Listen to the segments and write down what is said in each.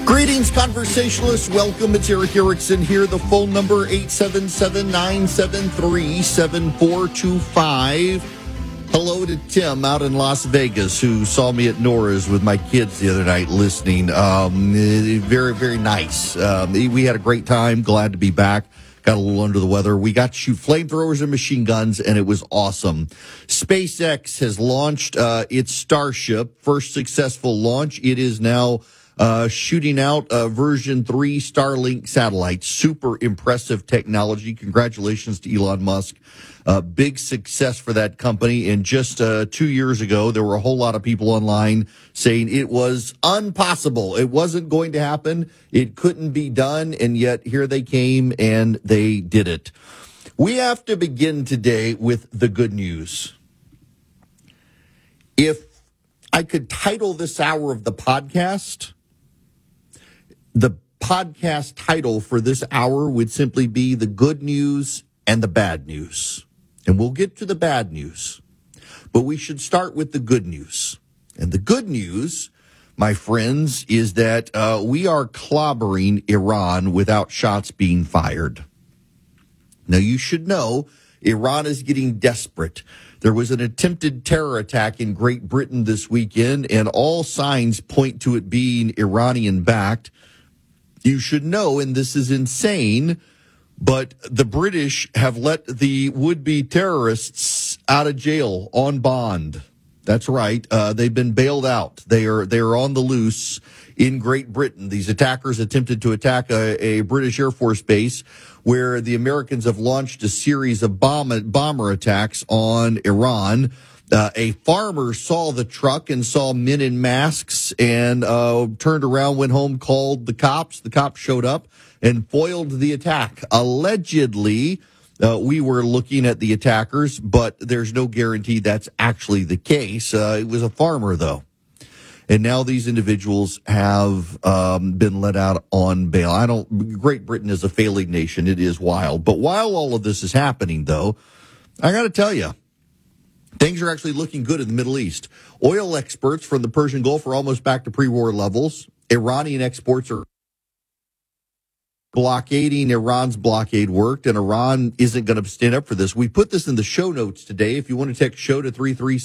Greetings, conversationalists. Welcome. It's Eric Erickson here. The phone number, 877-973-7425. Hello to Tim out in Las Vegas, who saw me at Nora's with my kids the other night listening. Very, very nice. We had a great time. Glad to be back. Got a little under the weather. We got to shoot flamethrowers and machine guns, and it was awesome. SpaceX has launched its Starship. First successful launch. It is now shooting out version 3 Starlink satellite. Super impressive technology. Congratulations to Elon Musk. Big success for that company. And just 2 years ago, there were a whole lot of people online saying it was impossible. It wasn't going to happen. It couldn't be done. And yet here they came and they did it. We have to begin today with the good news. If I could title this hour of the podcast, the podcast title for this hour would simply be The Good News and the Bad News. And we'll get to the bad news. But we should start with the good news. And the good news, my friends, is that we are clobbering Iran without shots being fired. Now, you should know Iran is getting desperate. There was an attempted terror attack in Great Britain this weekend, and all signs point to it being Iranian-backed. You should know, and this is insane, but the British have let the would-be terrorists out of jail on bond. That's right. They've been bailed out. They are on the loose in Great Britain. These attackers attempted to attack a British Air Force base where the Americans have launched a series of bomber attacks on Iran. A farmer saw the truck and saw men in masks and turned around, went home, called the cops. The cops showed up and foiled the attack. Allegedly, we were looking at the attackers, but there's no guarantee that's actually the case. It was a farmer, though. And now these individuals have been let out on bail. Great Britain is a failing nation. It is wild. But while all of this is happening, though, I got to tell you, things are actually looking good in the Middle East. Oil exports from the Persian Gulf are almost back to pre-war levels. Iranian exports are blockading. Iran's blockade worked, and Iran isn't going to stand up for this. We put this in the show notes today. If you want to text show to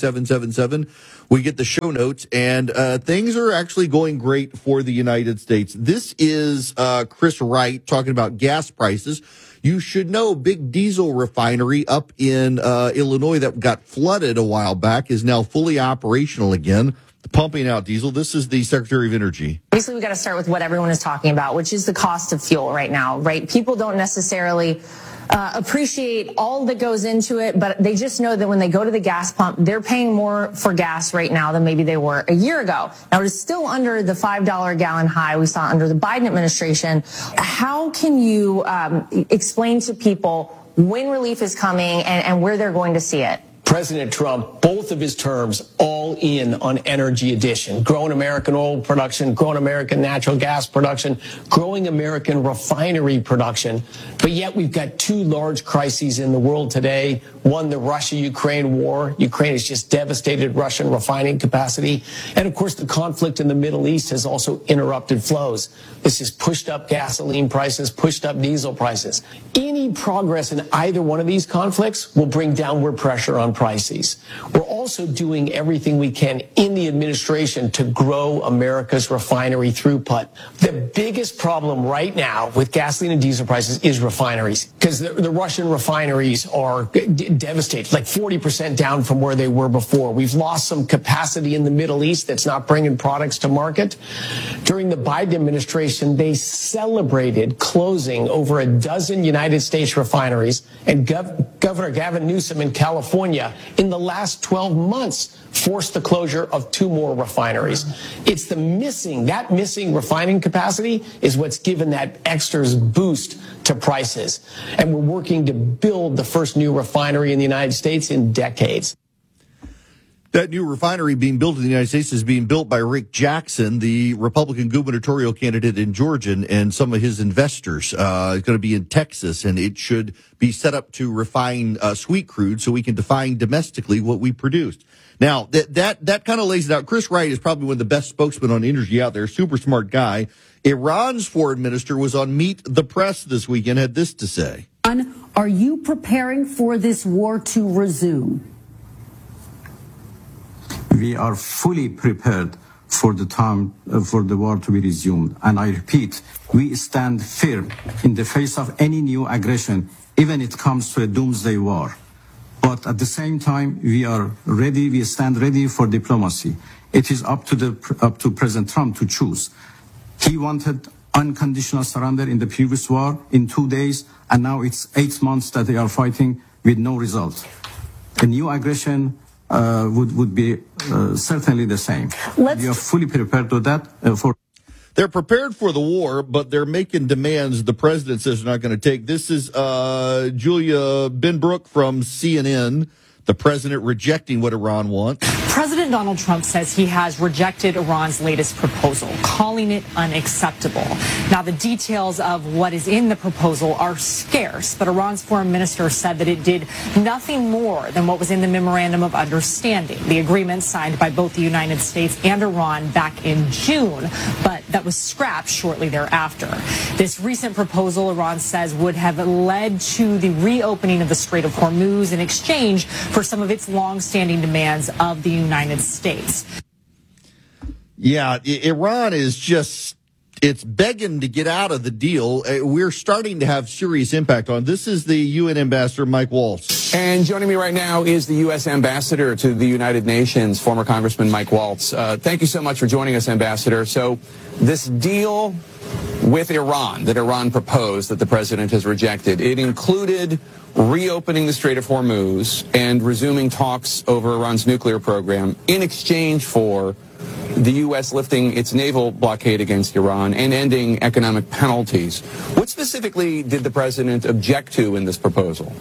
33777, we get the show notes, and things are actually going great for the United States. This is Chris Wright talking about gas prices. You should know big diesel refinery up in Illinois that got flooded a while back is now fully operational again, pumping out diesel. This is the Secretary of Energy. Obviously, we got to start with what everyone is talking about, which is the cost of fuel right now, right? People don't necessarily appreciate all that goes into it, but they just know that when they go to the gas pump, they're paying more for gas right now than maybe they were a year ago. Now, it is still under the $5 a gallon high we saw under the Biden administration. How can you explain to people when relief is coming and where they're going to see it? President Trump, both of his terms, all in on energy addition, growing American oil production, growing American natural gas production, growing American refinery production. But yet we've got two large crises in the world today. One, the Russia-Ukraine war. Ukraine has just devastated Russian refining capacity. And of course, the conflict in the Middle East has also interrupted flows. This has pushed up gasoline prices, pushed up diesel prices. Any progress in either one of these conflicts will bring downward pressure on prices. We're also doing everything we can in the administration to grow America's refinery throughput. The biggest problem right now with gasoline and diesel prices is refineries, because the Russian refineries are devastated, like 40% down from where they were before. We've lost some capacity in the Middle East that's not bringing products to market. During the Biden administration, they celebrated closing over a dozen United States refineries, and Governor Gavin Newsom in California in the last 12 months forced the closure of 2 more refineries. It's that missing refining capacity is what's given that extra boost to prices. And we're working to build the first new refinery in the United States in decades. That new refinery being built in the United States is being built by Rick Jackson, the Republican gubernatorial candidate in Georgia, and some of his investors. It's going to be in Texas, and it should be set up to refine sweet crude so we can define domestically what we produced. Now, that kind of lays it out. Chris Wright is probably one of the best spokesmen on energy out there, super smart guy. Iran's foreign minister was on Meet the Press this weekend, had this to say. Are you preparing for this war to resume? We are fully prepared for the time for the war to be resumed. And I repeat, we stand firm in the face of any new aggression, even if it comes to a doomsday war. But at the same time, we are ready, we stand ready for diplomacy. It is up to President Trump to choose. He wanted unconditional surrender in the previous war in 2 days, and now it's 8 months that they are fighting with no result. A new aggression would be certainly the same. We are fully prepared to that. They're prepared for the war, but they're making demands the president says they're not going to take. This is Julia Benbrook from CNN. The president rejecting what Iran wants. President Donald Trump says he has rejected Iran's latest proposal, calling it unacceptable. Now, the details of what is in the proposal are scarce, but Iran's foreign minister said that it did nothing more than what was in the memorandum of understanding, the agreement signed by both the United States and Iran back in June, but that was scrapped shortly thereafter. This recent proposal, Iran says, would have led to the reopening of the Strait of Hormuz in exchange for some of its long-standing demands of the United States. Yeah, Iran is just, it's begging to get out of the deal. We're starting to have serious impact on. This is the UN ambassador, Mike Waltz. And joining me right now is the U.S. ambassador to the United Nations, former Congressman Mike Waltz. Thank you so much for joining us, Ambassador. So this deal with Iran that Iran proposed that the president has rejected, it included reopening the Strait of Hormuz and resuming talks over Iran's nuclear program in exchange for the U.S. lifting its naval blockade against Iran and ending economic penalties. What specifically did the president object to in this proposal?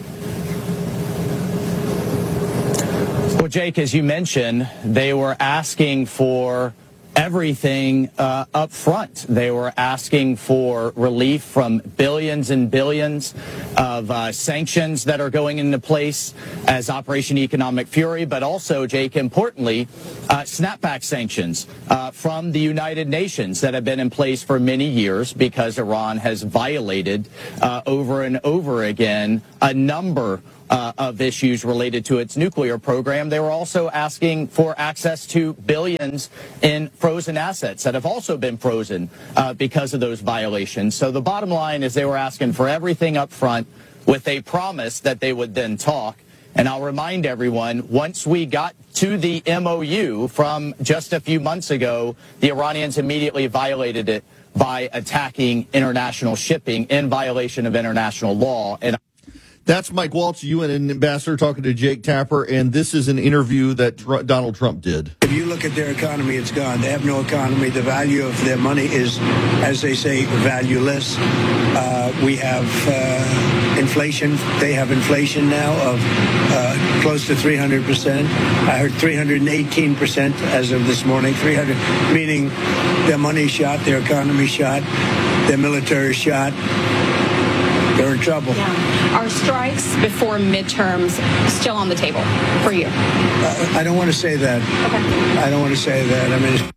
Well, Jake, as you mentioned, they were asking for everything up front. They were asking for relief from billions and billions of sanctions that are going into place as Operation Economic Fury, but also, Jake, importantly, snapback sanctions from the United Nations that have been in place for many years because Iran has violated over and over again a number of issues related to its nuclear program. They were also asking for access to billions in frozen assets that have also been frozen because of those violations. So the bottom line is they were asking for everything up front with a promise that they would then talk. And I'll remind everyone, once we got to the MOU from just a few months ago, the Iranians immediately violated it by attacking international shipping in violation of international law. And that's Mike Waltz, UN ambassador, talking to Jake Tapper, and this is an interview that Donald Trump did. If you look at their economy, it's gone. They have no economy. The value of their money is, as they say, valueless. We have inflation. They have inflation now of close to 300%. I heard 318% as of this morning. 300, meaning their money shot, their economy shot, their military shot. They're in trouble. Yeah. Are strikes before midterms still on the table for you? I don't want to say that. Okay. I don't want to say that. I mean,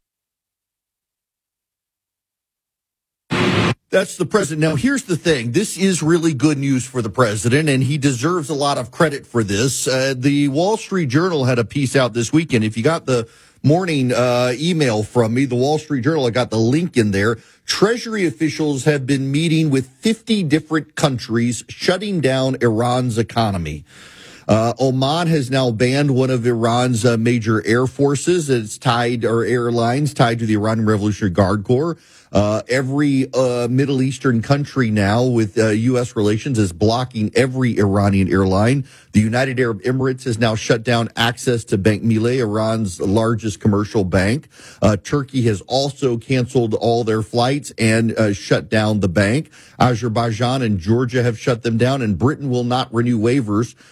that's the president. Now, here's the thing. This is really good news for the president, and he deserves a lot of credit for this. The Wall Street Journal had a piece out this weekend. If you got the morning email from me, the Wall Street Journal, I got the link in there. Treasury officials have been meeting with 50 different countries, shutting down Iran's economy. Oman has now banned one of Iran's major air forces. It's tied, or airlines tied to the Iranian Revolutionary Guard Corps. Every Middle Eastern country now with U.S. relations is blocking every Iranian airline. The United Arab Emirates has now shut down access to Bank Millet, Iran's largest commercial bank. Turkey has also canceled all their flights and shut down the bank. Azerbaijan and Georgia have shut them down, and Britain will not renew waivers for Iranian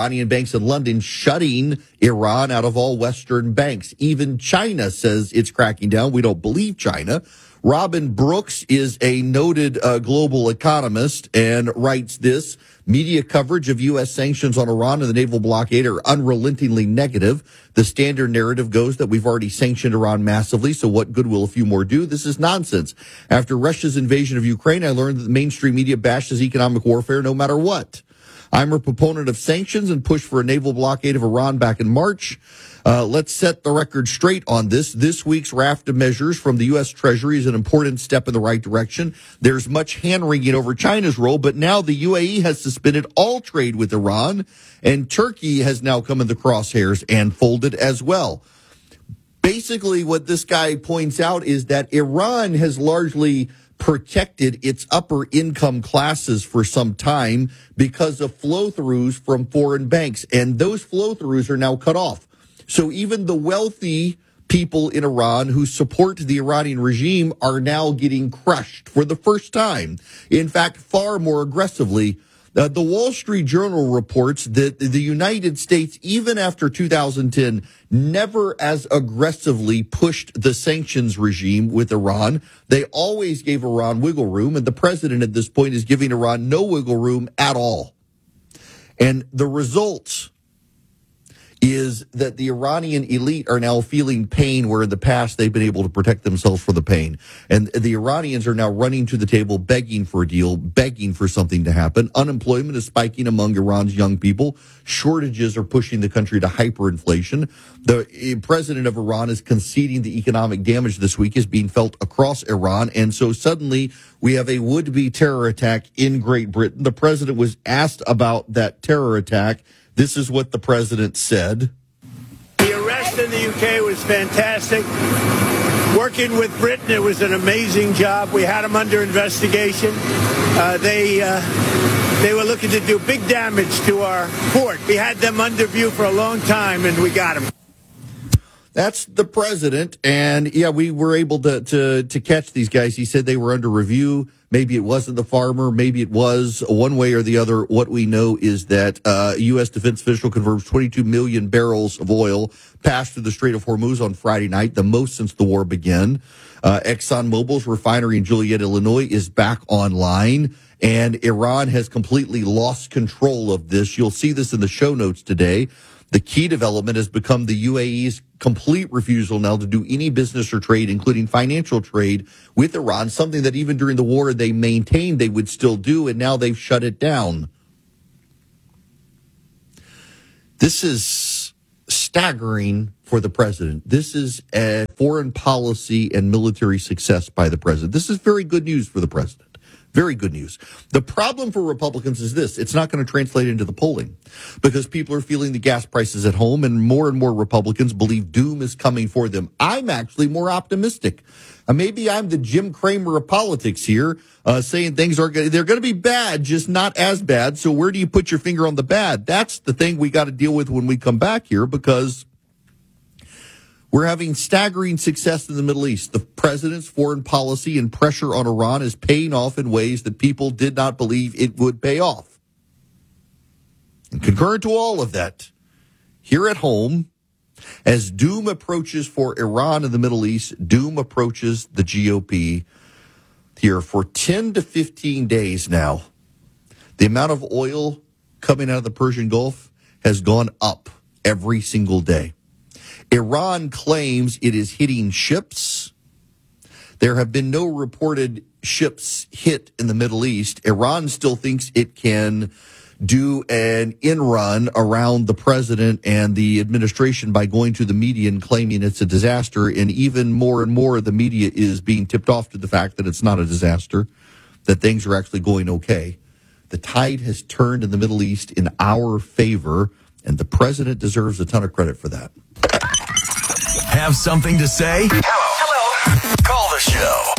Iranian banks in London shutting Iran out of all Western banks. Even China says it's cracking down. We don't believe China. Robin Brooks is a noted global economist and writes this: media coverage of U.S. sanctions on Iran and the naval blockade are unrelentingly negative. The standard narrative goes that we've already sanctioned Iran massively, so what good will a few more do? This is nonsense. After Russia's invasion of Ukraine, I learned that the mainstream media bashes economic warfare no matter what. I'm a proponent of sanctions and pushed for a naval blockade of Iran back in March. Let's set the record straight on this. This week's raft of measures from the U.S. Treasury is an important step in the right direction. There's much hand-wringing over China's role, but now the UAE has suspended all trade with Iran, and Turkey has now come in the crosshairs and folded as well. Basically, what this guy points out is that Iran has largely protected its upper income classes for some time because of flow-throughs from foreign banks, and those flow-throughs are now cut off. So even the wealthy people in Iran who support the Iranian regime are now getting crushed for the first time. In fact, far more aggressively. The Wall Street Journal reports that the United States, even after 2010, never as aggressively pushed the sanctions regime with Iran. They always gave Iran wiggle room, and the president at this point is giving Iran no wiggle room at all. And the results is that the Iranian elite are now feeling pain where in the past they've been able to protect themselves from the pain. And the Iranians are now running to the table, begging for a deal, begging for something to happen. Unemployment is spiking among Iran's young people. Shortages are pushing the country to hyperinflation. The president of Iran is conceding the economic damage this week is being felt across Iran. And so suddenly we have a would-be terror attack in Great Britain. The president was asked about that terror attack. This is what the president said. The arrest in the UK was fantastic. Working with Britain, it was an amazing job. We had them under investigation. They were looking to do big damage to our port. We had them under view for a long time, and we got them. That's the president, and yeah, we were able to catch these guys. He said they were under review. Maybe it wasn't the farmer. Maybe it was. One way or the other, what we know is that U.S. defense official confirms 22 million barrels of oil passed through the Strait of Hormuz on Friday night, the most since the war began. ExxonMobil's refinery in Joliet, Illinois, is back online, and Iran has completely lost control of this. You'll see this in the show notes today. The key development has become the UAE's complete refusal now to do any business or trade, including financial trade, with Iran, something that even during the war they maintained they would still do, and now they've shut it down. This is staggering for the president. This is a foreign policy and military success by the president. This is very good news for the president. Very good news. The problem for Republicans is this. It's not going to translate into the polling because people are feeling the gas prices at home, and more Republicans believe doom is coming for them. I'm actually more optimistic. Maybe I'm the Jim Cramer of politics here, saying things they're going to be bad, just not as bad. So where do you put your finger on the bad? That's the thing we got to deal with when we come back here, because we're having staggering success in the Middle East. The president's foreign policy and pressure on Iran is paying off in ways that people did not believe it would pay off. And concurrent to all of that, here at home, as doom approaches for Iran in the Middle East, doom approaches the GOP. Here for 10 to 15 days now, the amount of oil coming out of the Persian Gulf has gone up every single day. Iran claims it is hitting ships. There have been no reported ships hit in the Middle East. Iran still thinks it can do an in-run around the president and the administration by going to the media and claiming it's a disaster. And even more and more, the media is being tipped off to the fact that it's not a disaster, that things are actually going okay. The tide has turned in the Middle East in our favor, and the president deserves a ton of credit for that. Have something to say? Hello. Call the show.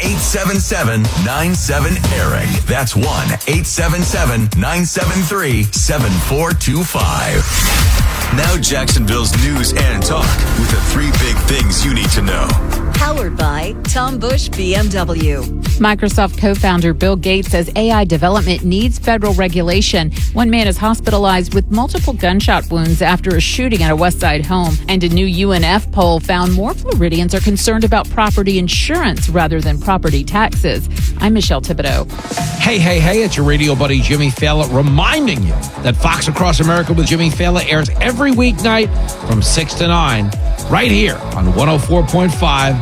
1-877-97-ERIC. That's 1-877-973-7425. Now Jacksonville's news and talk with the three big things you need to know. Powered by Tom Bush BMW. Microsoft co-founder Bill Gates says AI development needs federal regulation. One man is hospitalized with multiple gunshot wounds after a shooting at a West Side home. And a new UNF poll found more Floridians are concerned about property insurance rather than property taxes. I'm Michelle Thibodeau. Hey, it's your radio buddy Jimmy Fallon reminding you that Fox Across America with Jimmy Fallon airs every weeknight from 6 to 9 right here on 104.5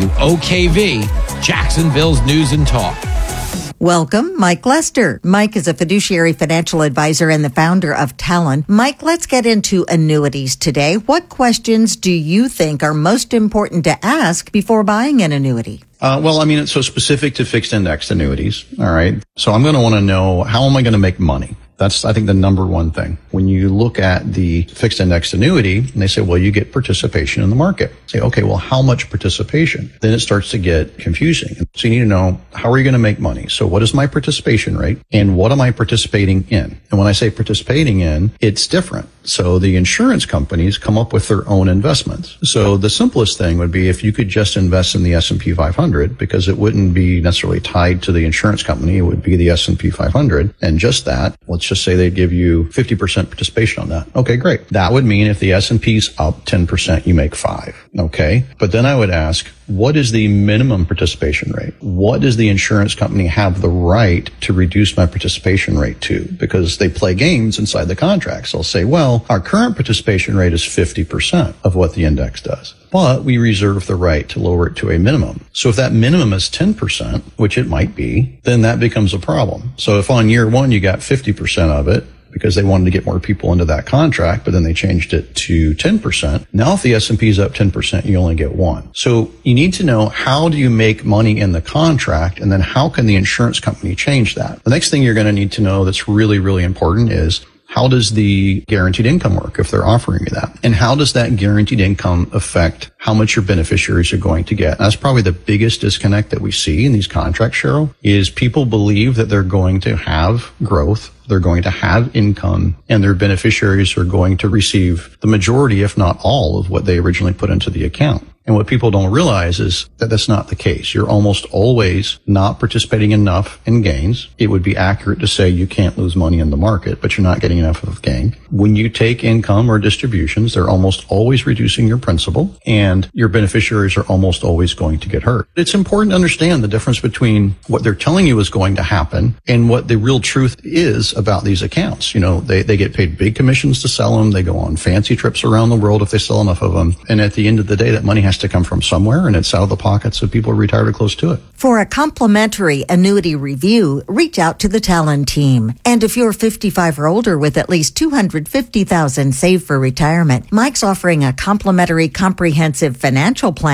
WOKV, Jacksonville's News and Talk. Welcome, Mike Lester. Mike is a fiduciary financial advisor and the founder of Talon. Mike, let's get into annuities today. What questions do you think are most important to ask before buying an annuity? It's so specific to fixed indexed annuities. All right. So I'm going to want to know, how am I going to make money? That's, I think, the number one thing. When you look at the fixed indexed annuity and they say, well, you get participation in the market. Say, okay, well, how much participation? Then it starts to get confusing. So you need to know, how are you going to make money? So what is my participation rate and what am I participating in? And when I say participating in, it's different. So the insurance companies come up with their own investments. So the simplest thing would be if you could just invest in the S&P 500, because it wouldn't be necessarily tied to the insurance company. It would be the S&P 500. And just that, let's just say they'd give you 50% participation on that. Okay, great. That would mean if the S&P's up 10%, you make 5. Okay. But then I would ask, what is the minimum participation rate? What does the insurance company have the right to reduce my participation rate to? Because they play games inside the contracts. They'll say, well, our current participation rate is 50% of what the index does, but we reserve the right to lower it to a minimum. So if that minimum is 10%, which it might be, then that becomes a problem. So if on year one you got 50% of it, because they wanted to get more people into that contract, but then they changed it to 10%. Now, if the S&P is up 10%, you only get 1. So you need to know, how do you make money in the contract? And then how can the insurance company change that? The next thing you're going to need to know that's really, really important is, how does the guaranteed income work if they're offering you that? And how does that guaranteed income affect how much your beneficiaries are going to get? And that's probably the biggest disconnect that we see in these contracts, Cheryl, is people believe that they're going to have growth, they're going to have income, and their beneficiaries are going to receive the majority, if not all, of what they originally put into the account. And what people don't realize is that that's not the case. You're almost always not participating enough in gains. It would be accurate to say you can't lose money in the market, but you're not getting enough of gain. When you take income or distributions, they're almost always reducing your principal, and your beneficiaries are almost always going to get hurt. It's important to understand the difference between what they're telling you is going to happen and what the real truth is about these accounts. You know, they get paid big commissions to sell them. They go on fancy trips around the world if they sell enough of them. And at the end of the day, that money has to come from somewhere, and it's out of the pockets of people retired or close to it. For a complimentary annuity review, reach out to the Talon team. And if you're 55 or older with at least $250,000 saved for retirement, Mike's offering a complimentary comprehensive financial plan